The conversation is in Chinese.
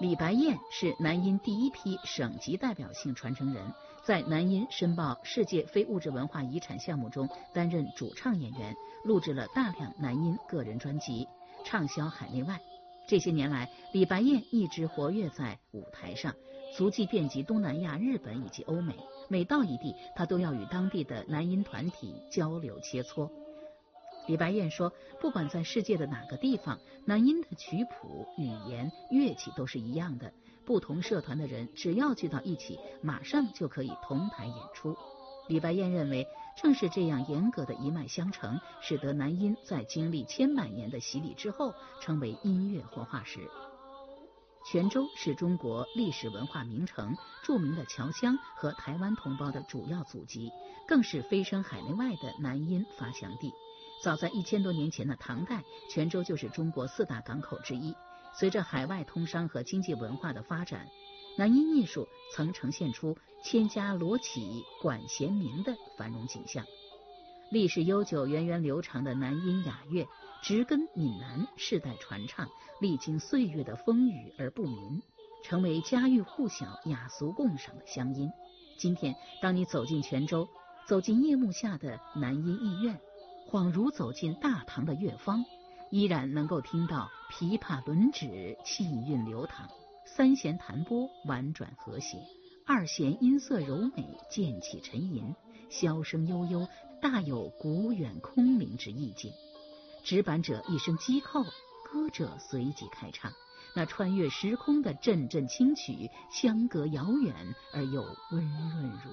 李白燕是南音第一批省级代表性传承人，在南音申报世界非物质文化遗产项目中担任主唱演员，录制了大量南音个人专辑，畅销海内外。这些年来，李白燕一直活跃在舞台上，足迹遍及东南亚、日本以及欧美。每到一地，她都要与当地的南音团体交流切磋。李白燕说，不管在世界的哪个地方，南音的曲谱、语言、乐器都是一样的，不同社团的人只要聚到一起，马上就可以同台演出。李白燕认为，正是这样严格的一脉相承，使得南音在经历千百年的洗礼之后，成为音乐活化石。泉州是中国历史文化名城，著名的侨乡和台湾同胞的主要祖籍，更是飞升海内外的南音发祥地。早在1000多年前的唐代，泉州就是中国4大港口之一。随着海外通商和经济文化的发展，南音艺术曾呈现出千家罗绮、管弦鸣的繁荣景象。历史悠久、源远流长的南音雅乐，植根闽南，世代传唱，历经岁月的风雨而不泯，成为家喻户晓、雅俗共赏的乡音。今天，当你走进泉州，走进夜幕下的南音艺院，恍如走进大唐的乐坊，依然能够听到琵琶轮指，气韵流淌；三弦弹拨，婉转和谐；二弦音色柔美，渐起沉吟，箫声悠悠，大有古远空灵之意境。指板者一声击扣，歌者随即开唱，那穿越时空的阵阵清曲，相隔遥远而又温润如